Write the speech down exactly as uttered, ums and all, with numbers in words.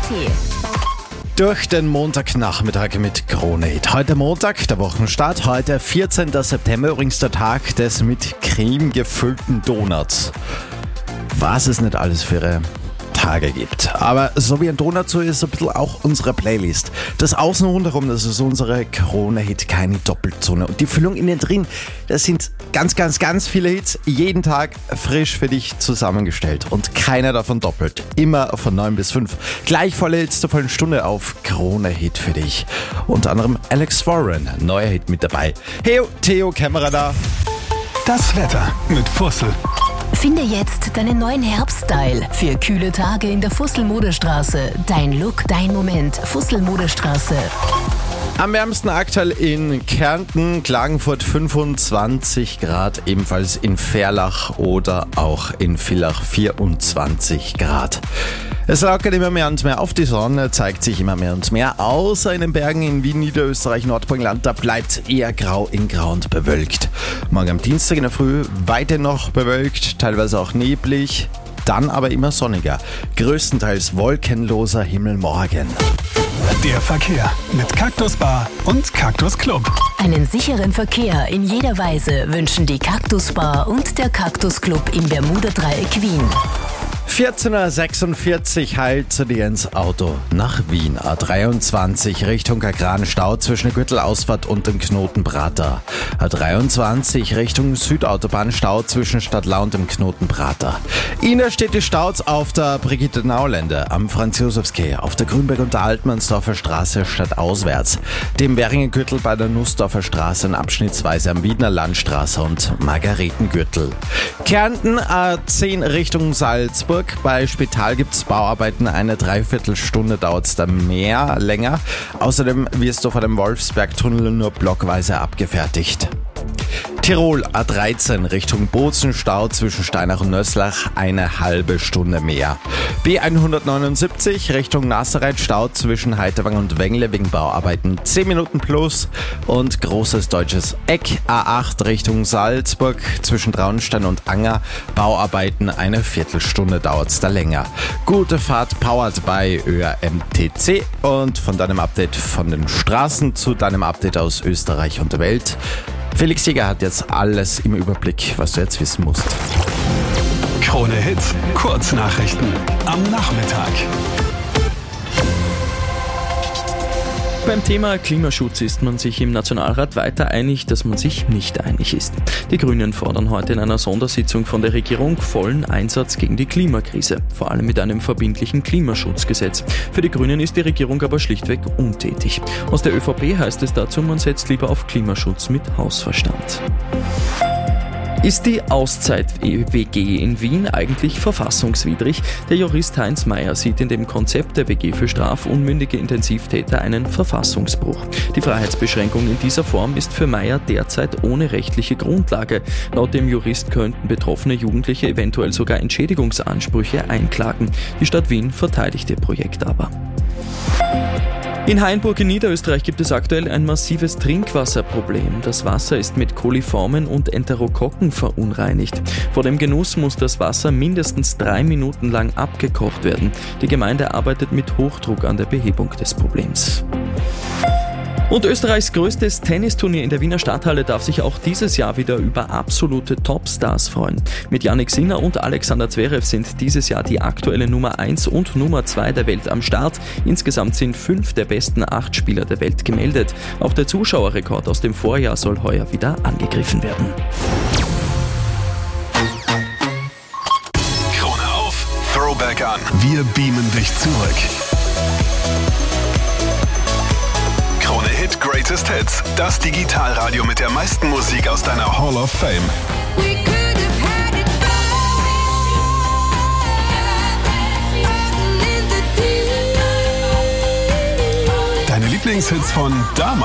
T. Durch den Montagnachmittag mit Krone Hit. Heute Montag, der Wochenstart. Heute vierzehnter September, übrigens der Tag des mit Creme gefüllten Donuts. Was es nicht alles für ihre Tage gibt. Aber so wie ein Donut, so ist ein bisschen auch unsere Playlist. Das Außen rundherum, das ist unsere Krone Hit, keine Doppelzone. Und die Füllung innen drin, das sind ganz, ganz, ganz viele Hits. Jeden Tag frisch für dich zusammengestellt. Und keiner davon doppelt. Immer von neun bis fünf. Gleich volle Hits zur vollen Stunde auf Krone Hit für dich. Unter anderem Alex Warren, neuer Hit mit dabei. Hey, Theo Kämmerer da. Das Wetter mit Fussel. Finde jetzt deinen neuen Herbststyle für kühle Tage in der Fussel-Modestraße. Dein Look, dein Moment. Fussel-Modestraße. Am wärmsten aktuell in Kärnten, Klagenfurt fünfundzwanzig Grad, ebenfalls in Verlach oder auch in Villach vierundzwanzig Grad. Es lockert immer mehr und mehr auf, die Sonne zeigt sich immer mehr und mehr, außer in den Bergen in Wien, Niederösterreich, Nordburgenland, da bleibt eher grau in grau und bewölkt. Morgen am Dienstag in der Früh weiter noch bewölkt, teilweise auch neblig, dann aber immer sonniger. Größtenteils wolkenloser Himmel morgen. Der Verkehr mit Cactus Bar und Cactus Club. Einen sicheren Verkehr in jeder Weise wünschen die Cactus Bar und der Cactus Club im Bermuda-Dreieck Wien. vierzehn Uhr sechsundvierzig heilt zu dir ins Auto nach Wien. A dreiundzwanzig Richtung Agran-Stau zwischen der Gürtelausfahrt und dem Knoten Prater. A dreiundzwanzig Richtung Südautobahn Stau zwischen Stadtlau und dem Knoten Prater. Innerstädte Staus auf der Brigitte-Naulände am Franz-Josefs-Quai, auf der Grünberg- und der Altmannsdorfer Straße stadtauswärts, dem Währingengürtel bei der Nussdorfer Straße und abschnittsweise am Wiedner Landstraße und Margaretengürtel. Kärnten A zehn Richtung Salzburg. Bei Spital gibt es Bauarbeiten, eine Dreiviertelstunde dauert es da mehr, länger. Außerdem wirst du vor dem Wolfsbergtunnel nur blockweise abgefertigt. Tirol A dreizehn Richtung Bozen, Stau zwischen Steinach und Nöslach, eine halbe Stunde mehr. B hundertneunundsiebzig Richtung Nassereit, Stau zwischen Heiterwang und Wengle wegen Bauarbeiten, zehn Minuten plus. Und großes deutsches Eck A acht Richtung Salzburg zwischen Traunstein und Anger, Bauarbeiten, eine Viertelstunde dauert es da länger. Gute Fahrt powered bei Ö R M T C und von deinem Update von den Straßen zu deinem Update aus Österreich und der Welt. Felix Jäger hat jetzt alles im Überblick, was du jetzt wissen musst. Krone Hit, Kurznachrichten am Nachmittag. Beim Thema Klimaschutz ist man sich im Nationalrat weiter einig, dass man sich nicht einig ist. Die Grünen fordern heute in einer Sondersitzung von der Regierung vollen Einsatz gegen die Klimakrise, vor allem mit einem verbindlichen Klimaschutzgesetz. Für die Grünen ist die Regierung aber schlichtweg untätig. Aus der ÖVP heißt es dazu, man setzt lieber auf Klimaschutz mit Hausverstand. Ist die Auszeit-W G in Wien eigentlich verfassungswidrig? Der Jurist Heinz Mayer sieht in dem Konzept der W G für strafunmündige Intensivtäter einen Verfassungsbruch. Die Freiheitsbeschränkung in dieser Form ist für Mayer derzeit ohne rechtliche Grundlage. Laut dem Jurist könnten betroffene Jugendliche eventuell sogar Entschädigungsansprüche einklagen. Die Stadt Wien verteidigt ihr Projekt aber. In Hainburg in Niederösterreich gibt es aktuell ein massives Trinkwasserproblem. Das Wasser ist mit Koliformen und Enterokokken verunreinigt. Vor dem Genuss muss das Wasser mindestens drei Minuten lang abgekocht werden. Die Gemeinde arbeitet mit Hochdruck an der Behebung des Problems. Und Österreichs größtes Tennisturnier in der Wiener Stadthalle darf sich auch dieses Jahr wieder über absolute Topstars freuen. Mit Jannik Sinner und Alexander Zverev sind dieses Jahr die aktuelle Nummer eins und Nummer zwei der Welt am Start. Insgesamt sind fünf der besten acht Spieler der Welt gemeldet. Auch der Zuschauerrekord aus dem Vorjahr soll heuer wieder angegriffen werden. Krone auf, Throwback an. Wir beamen dich zurück. Krone Hit Greatest Hits, das Digitalradio mit der meisten Musik aus deiner Hall of Fame. Deine Lieblingshits von damals.